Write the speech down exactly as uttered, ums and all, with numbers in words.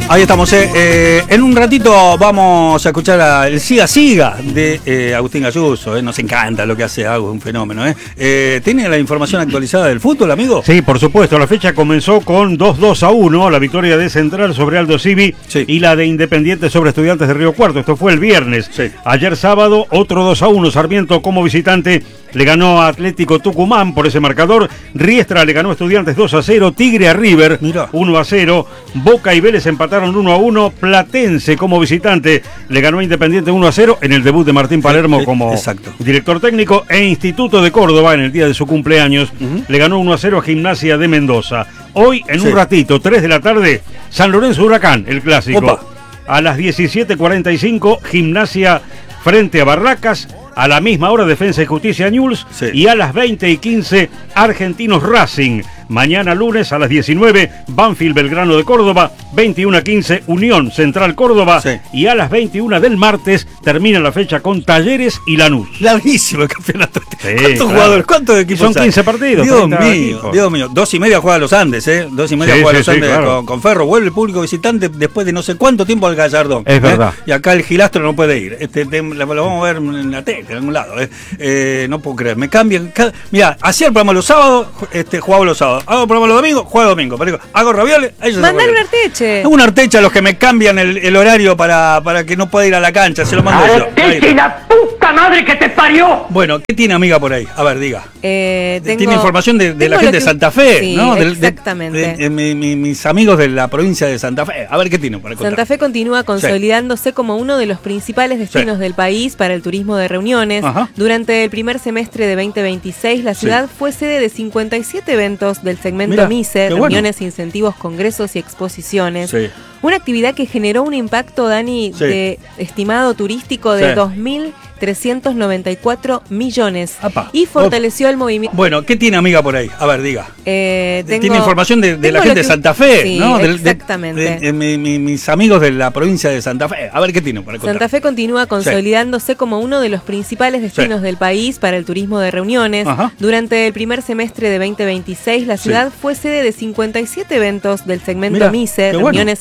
Ahí estamos, eh. Eh, en un ratito vamos a escuchar a el Siga Siga de eh, Agustín Gayuso. Eh. Nos encanta lo que hace Agus, un fenómeno. Eh. Eh, ¿Tiene la información actualizada del fútbol, amigo? Sí, por supuesto. La fecha comenzó con dos dos a uno, la victoria de Central sobre Aldo Civi, sí, y la de Independiente sobre Estudiantes de Río Cuarto. Esto fue el viernes. Sí. Ayer sábado, otro dos a uno. Sarmiento como visitante le ganó a Atlético Tucumán por ese marcador. Riestra le ganó a Estudiantes dos a cero. Tigre a River Mirá. uno a cero. Boca y Vélez empataron uno a uno. Platense como visitante le ganó a Independiente uno a cero en el debut de Martín Palermo como Exacto. director técnico. E Instituto de Córdoba, en el día de su cumpleaños, uh-huh. le ganó uno a cero a Gimnasia de Mendoza. Hoy, en sí. un ratito, tres de la tarde, San Lorenzo Huracán, el clásico. Opa. A las diecisiete cuarenta y cinco, Gimnasia frente a Barracas. A la misma hora, Defensa y Justicia Newell's, sí. y a las veinte y quince, Argentinos Racing. Mañana lunes a las diecinueve, Banfield Belgrano de Córdoba, veintiuno a quince, Unión Central Córdoba, sí. y a las veintiuna del martes termina la fecha con Talleres y Lanús. Larguísimo el campeonato. Sí, ¿Cuántos claro. jugadores? ¿Cuántos equipos? Son quince partidos. Dios mío, equipos. Dios mío. Dos y media juega los Andes, ¿eh? Dos y media sí, juega sí, los Andes sí, claro. con, con Ferro. Vuelve el público visitante después de no sé cuánto tiempo al Gallardón. Es ¿eh? verdad. Y acá el Gilastro no puede ir. Este, te, lo vamos a ver en la tele, en algún lado. ¿eh? Eh, no puedo creer. Me cambian. Cada... Mira, hacía el programa los sábados, este, jugaba los sábados. Hago el programa los domingos, juego domingo. Pero hago ravioles, ellos Mandar un arteche. Un arteche a los que me cambian el, el horario para, para que no pueda ir a la cancha. Se lo mando yo. ¡Arteche, la puta madre que te parió! Bueno, ¿qué tiene, amiga, por ahí? A ver, diga. Eh, tengo, tiene información de, de la gente que... de Santa Fe, sí, ¿no? Exactamente. De, de, de, de, mi, mi, mis amigos de la provincia de Santa Fe. A ver qué tiene para contar. Santa Fe continúa consolidándose sí. como uno de los principales destinos sí. del país para el turismo de reuniones. Ajá. Durante el primer semestre de veinte veintiséis, la ciudad sí. fue sede de cincuenta y siete eventos del segmento Mirá, MICE, reuniones, bueno. incentivos, congresos y exposiciones. Sí. Una actividad que generó un impacto, Dani, sí. de estimado turístico de sí. dos mil trescientos noventa y cuatro millones. Apa. Y fortaleció oh. el movimiento. Bueno, ¿qué tiene, amiga, por ahí? A ver, diga. Eh, tengo, tiene información de, de la gente que... de Santa Fe, sí, ¿no? Exactamente. De, de, de, de, mi, mi, mis amigos de la provincia de Santa Fe. A ver, ¿qué tiene para contar? Santa Fe continúa consolidándose sí. como uno de los principales destinos sí. del país para el turismo de reuniones. Ajá. Durante el primer semestre de veinte veintiséis, la ciudad sí. fue sede de cincuenta y siete eventos del segmento Mirá, MICE, reuniones, bueno.